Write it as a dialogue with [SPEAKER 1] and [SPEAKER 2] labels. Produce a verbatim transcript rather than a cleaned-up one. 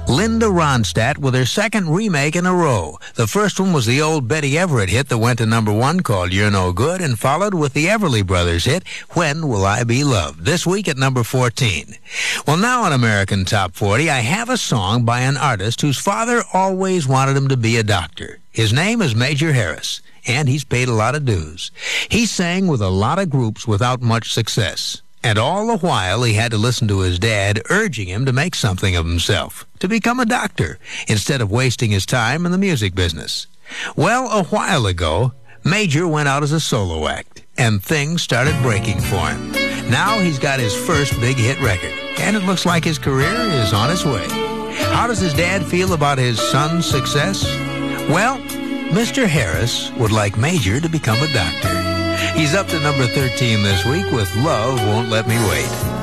[SPEAKER 1] Linda Ronstadt with her second remake in a row. The first one was the old Betty Everett hit that went to number one called You're No Good, and followed with the Everly Brothers hit, When Will I Be Loved, this week at number fourteen. Well, now on American Top forty, I have a song by an artist whose father always wanted him to be a doctor. His name is Major Harris, and he's paid a lot of dues. He sang with a lot of groups without much success. And all the while, he had to listen to his dad urging him to make something of himself, to become a doctor, instead of wasting his time in the music business. Well, a while ago, Major went out as a solo act, and things started breaking for him. Now he's got his first big hit record, and it looks like his career is on its way. How does his dad feel about his son's success? Well, Mister Harris would like Major to become a doctor. He's up to number thirteen this week with Love Won't Let Me Wait.